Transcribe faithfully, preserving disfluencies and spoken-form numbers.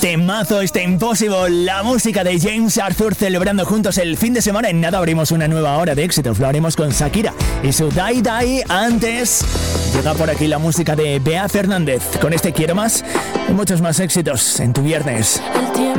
Temazo, este Impossible, la música de James Arthur, celebrando juntos el fin de semana. En nada abrimos una nueva hora de éxitos, lo haremos con Shakira y su Die Die. Antes llega por aquí la música de Bea Fernández con este Quiero Más y muchos más éxitos en tu viernes. El tiempo